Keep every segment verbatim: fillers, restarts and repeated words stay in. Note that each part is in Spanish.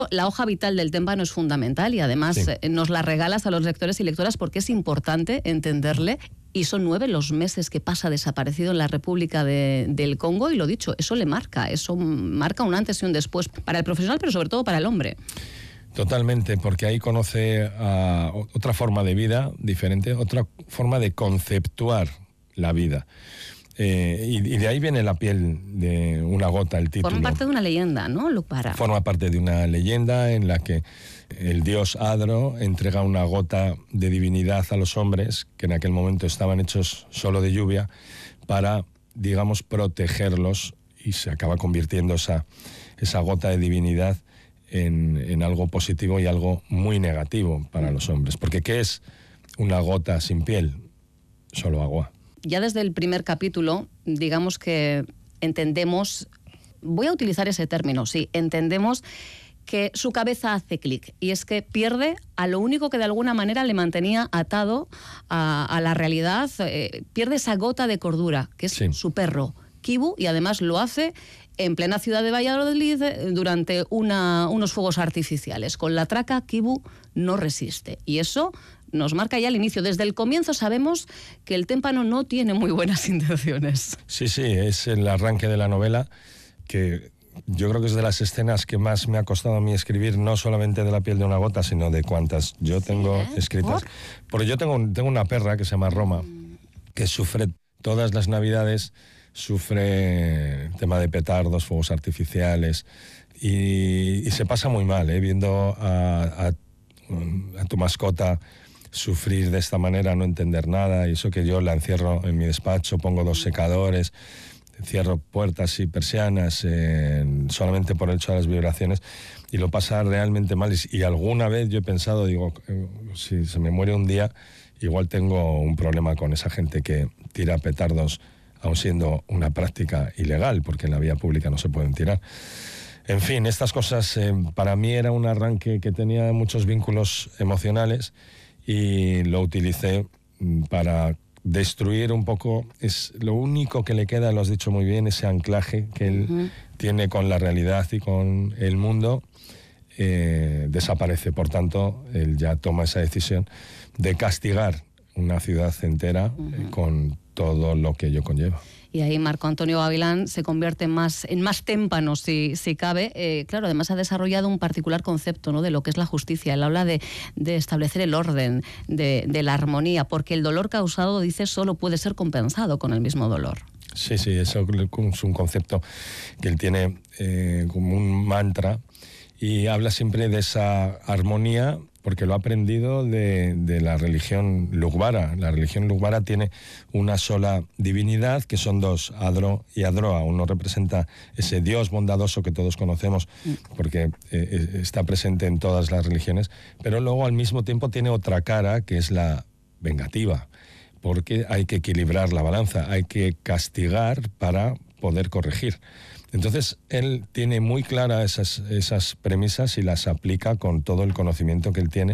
La hoja vital del témpano es fundamental y además Sí. eh, nos la regalas a los lectores y lectoras porque es importante entenderle. Y son nueve los meses que pasa desaparecido en la República de, del Congo y lo dicho, eso le marca, eso marca un antes y un después para el profesional, pero sobre todo para el hombre. Totalmente, porque ahí conoce uh, otra forma de vida diferente, otra forma de conceptuar la vida. Eh, y, y de ahí viene La piel de una gota, el título. Forma parte de una leyenda, ¿no, Luc Barra? Forma parte de una leyenda en la que el dios Adro entrega una gota de divinidad a los hombres, que en aquel momento estaban hechos solo de lluvia, para, digamos, protegerlos, y se acaba convirtiendo esa, esa gota de divinidad en, en algo positivo y algo muy negativo para los hombres. Porque ¿qué es una gota sin piel? Solo agua. Ya desde el primer capítulo, digamos que entendemos, voy a utilizar ese término, sí, entendemos que su cabeza hace clic y es que pierde a lo único que de alguna manera le mantenía atado a, a la realidad, eh, pierde esa gota de cordura, que es sí. su perro, Kibu, y además lo hace en plena ciudad de Valladolid durante una, unos fuegos artificiales. Con la traca, Kibu no resiste y eso nos marca ya el inicio. Desde el comienzo sabemos que el témpano no tiene muy buenas intenciones. Sí, sí, es el arranque de la novela que yo creo que es de las escenas que más me ha costado a mí escribir, no solamente de La piel de una gota, sino de cuantas yo tengo ¿Sí, eh? escritas. ¿Por? Porque yo tengo, tengo una perra que se llama Roma, que sufre todas las navidades, sufre el tema de petardos, fuegos artificiales, y, y se pasa muy mal, ¿eh? Viendo a, a, a tu mascota sufrir de esta manera, no entender nada, y eso que yo la encierro en mi despacho, pongo dos secadores, cierro puertas y persianas eh, solamente por el hecho de las vibraciones, y lo pasa realmente mal. Y, y alguna vez yo he pensado, digo, eh, si se me muere un día, igual tengo un problema con esa gente que tira petardos, aun siendo una práctica ilegal, porque en la vía pública no se pueden tirar. En fin, estas cosas eh, para mí era un arranque que tenía muchos vínculos emocionales, y lo utilicé para destruir un poco, es lo único que le queda, lo has dicho muy bien, ese anclaje que él uh-huh. tiene con la realidad y con el mundo, eh, desaparece. Por tanto, él ya toma esa decisión de castigar una ciudad entera uh-huh. eh, con todo lo que ello conlleva. Y ahí Marco Antonio Gavilán se convierte en más, en más témpano, si, si cabe. Eh, claro, además ha desarrollado un particular concepto, ¿no?, de lo que es la justicia. Él habla de, de establecer el orden, de, de la armonía, porque el dolor causado, dice, solo puede ser compensado con el mismo dolor. Sí, sí, eso es un concepto que él tiene eh, como un mantra, y habla siempre de esa armonía, porque lo ha aprendido de, de la religión Lugbara. La religión Lugbara tiene una sola divinidad, que son dos, Adro y Adroa. Uno representa ese Dios bondadoso que todos conocemos, porque eh, está presente en todas las religiones, pero luego al mismo tiempo tiene otra cara, que es la vengativa, porque hay que equilibrar la balanza, hay que castigar para poder corregir. Entonces, él tiene muy claras esas, esas premisas y las aplica con todo el conocimiento que él tiene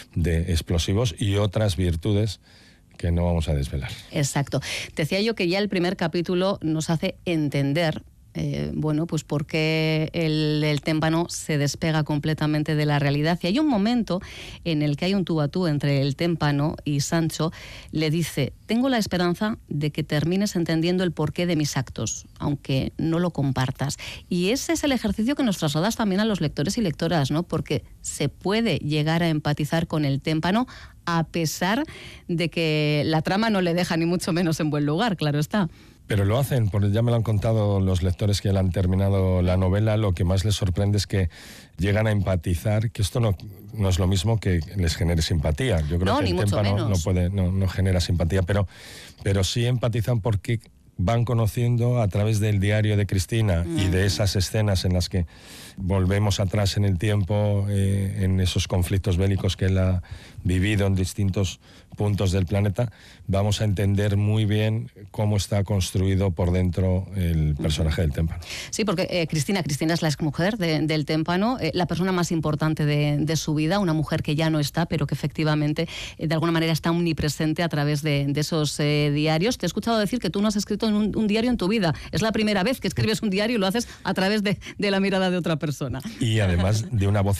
de explosivos y otras virtudes que no vamos a desvelar. Exacto. Te decía yo que ya el primer capítulo nos hace entender Eh, bueno, pues porque el, el témpano se despega completamente de la realidad. Y hay un momento en el que hay un tú a tú entre el témpano y Sancho. Le dice: tengo la esperanza de que termines entendiendo el porqué de mis actos, aunque no lo compartas. Y ese es el ejercicio que nos trasladas también a los lectores y lectoras, ¿no? Porque se puede llegar a empatizar con el témpano a pesar de que la trama no le deja ni mucho menos en buen lugar, claro está. Pero lo hacen, porque ya me lo han contado los lectores que ya han terminado la novela. Lo que más les sorprende es que llegan a empatizar, que esto no, no es lo mismo que les genere simpatía. Yo creo no, que ni el mucho témpano menos. no, puede, no, no genera simpatía, pero, pero sí empatizan porque van conociendo a través del diario de Cristina mm. y de esas escenas en las que volvemos atrás en el tiempo, eh, en esos conflictos bélicos que él ha vivido en distintos puntos del planeta, vamos a entender muy bien cómo está construido por dentro el personaje del témpano. Sí, porque eh, Cristina, Cristina es la exmujer de, del témpano, eh, la persona más importante de, de su vida, una mujer que ya no está, pero que efectivamente eh, de alguna manera está omnipresente a través de, de esos eh, diarios. Te he escuchado decir que tú no has escrito un, un diario en tu vida. Es la primera vez que escribes un diario y lo haces a través de, de la mirada de otra persona. Y además de una voz